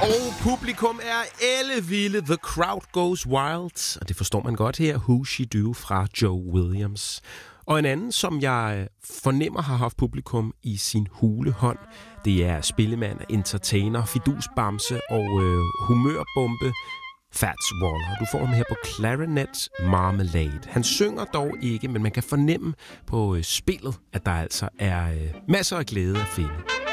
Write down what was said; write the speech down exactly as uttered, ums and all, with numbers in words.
Og publikum er ellevilde. The crowd goes wild. Og det forstår man godt her. Who She Do fra Joe Williams. Og en anden, som jeg fornemmer har haft publikum i sin hulehånd, det er spillemand, entertainer, fidusbamse og øh, humørbombe Fats Waller. Du får ham her på Clarinet Marmalade. Han synger dog ikke, men man kan fornemme på øh, spillet, at der altså er øh, masser af glæde at finde.